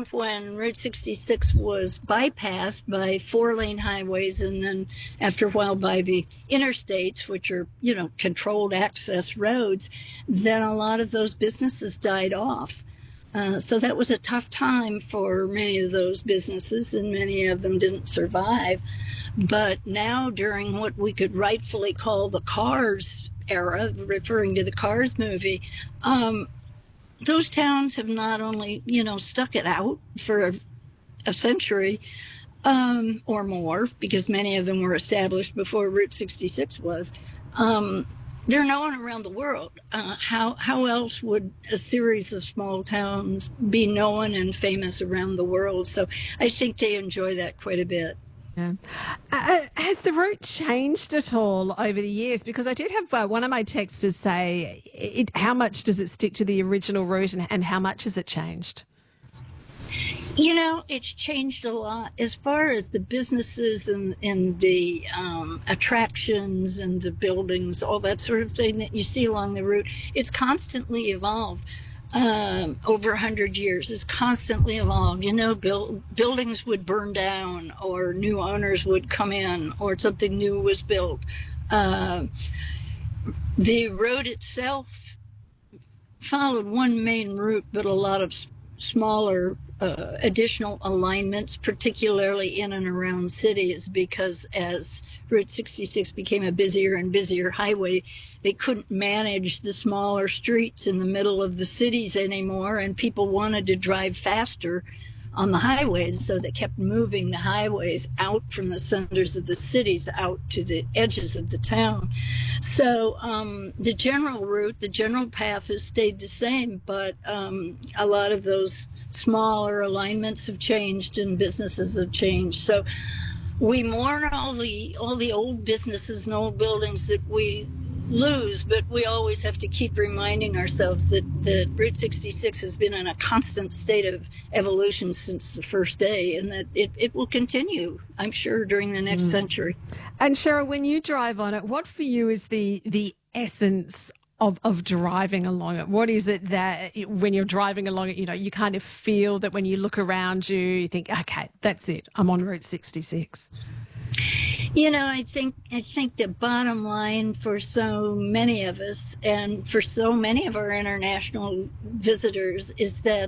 time when Route 66 was bypassed by 4-lane highways and then after a while by the interstates, which are, controlled access roads, then a lot of those businesses died off. So that was a tough time for many of those businesses, and many of them didn't survive. But now, during what we could rightfully call the Cars era, referring to the Cars movie, those towns have not only, stuck it out for a century or more, because many of them were established before Route 66 was. They're known around the world. How else would a series of small towns be known and famous around the world? So I think they enjoy that quite a bit. Yeah. Has the route changed at all over the years? Because I did have one of my texters say, how much does it stick to the original route and how much has it changed? It's changed a lot as far as the businesses and the attractions and the buildings, all that sort of thing that you see along the route. It's constantly evolved. Over 100 years. It's constantly evolved. Buildings would burn down or new owners would come in or something new was built. The road itself followed one main route, but a lot of smaller additional alignments, particularly in and around cities, because as Route 66 became a busier and busier highway, they couldn't manage the smaller streets in the middle of the cities anymore, and people wanted to drive faster on the highways, so they kept moving the highways out from the centers of the cities out to the edges of the town. So the general route, the general path has stayed the same, but a lot of those smaller alignments have changed and businesses have changed. So we mourn all the old businesses and old buildings that we lose, but we always have to keep reminding ourselves that Route 66 has been in a constant state of evolution since the first day, and that it will continue, I'm sure, during the next century. And Cheryl, when you drive on it, what for you is the essence of driving along it? What is it that when you're driving along it, you kind of feel that when you look around you, you think, okay, that's it, I'm on Route 66? I think the bottom line for so many of us and for so many of our international visitors is that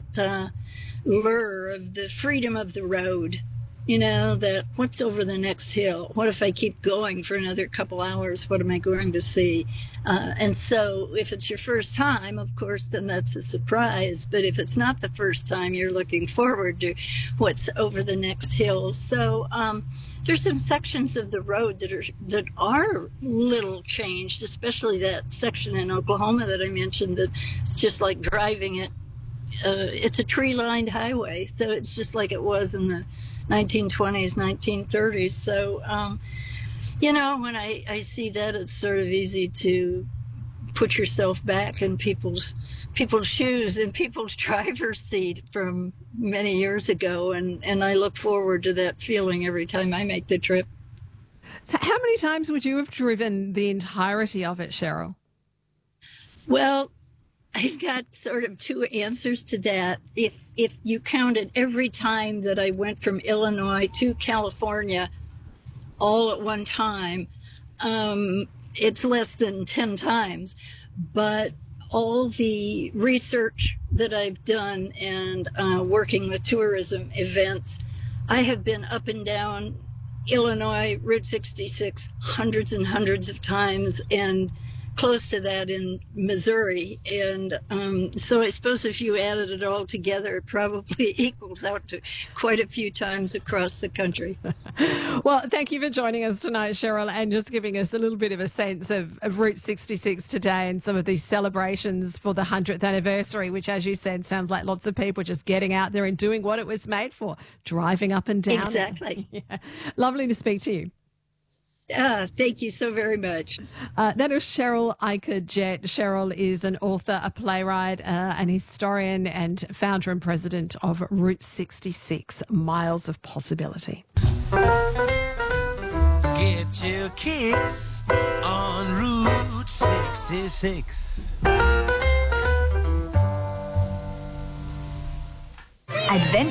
lure of the freedom of the road. That what's over the next hill? What if I keep going for another couple hours? What am I going to see? And so if it's your first time, of course, then that's a surprise. But if it's not the first time, you're looking forward to what's over the next hill. So there's some sections of the road that are little changed, especially that section in Oklahoma that I mentioned, that it's just like driving it. It's a tree-lined highway, so it's just like it was in the 1920s, 1930s. So, when I see that, it's sort of easy to put yourself back in people's shoes and people's driver's seat from many years ago, and I look forward to that feeling every time I make the trip. So how many times would you have driven the entirety of it, Cheryl? Well, I've got sort of two answers to that. If you counted every time that I went from Illinois to California all at one time, it's less than 10 times. But all the research that I've done and working with tourism events, I have been up and down Illinois Route 66 hundreds and hundreds of times, and close to that in Missouri. And so I suppose if you added it all together, it probably equals out to quite a few times across the country. Well, thank you for joining us tonight, Cheryl, and just giving us a little bit of a sense of Route 66 today and some of these celebrations for the 100th anniversary, which, as you said, sounds like lots of people just getting out there and doing what it was made for, driving up and down. Exactly. Yeah. Lovely to speak to you. Thank you so very much. That is Cheryl Iker-Jett. Cheryl is an author, a playwright, an historian, and founder and president of Route 66, Miles of Possibility. Get your kicks on Route 66. Adventure